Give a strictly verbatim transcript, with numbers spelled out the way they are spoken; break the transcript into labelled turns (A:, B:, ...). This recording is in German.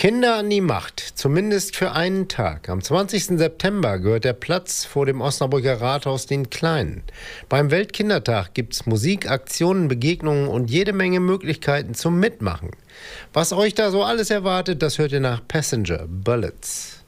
A: Kinder an die Macht, zumindest für einen Tag. Am zwanzigsten September gehört der Platz vor dem Osnabrücker Rathaus den Kleinen. Beim Weltkindertag gibt es Musik, Aktionen, Begegnungen und jede Menge Möglichkeiten zum Mitmachen. Was euch da so alles erwartet, das hört ihr nach Passenger Bullets.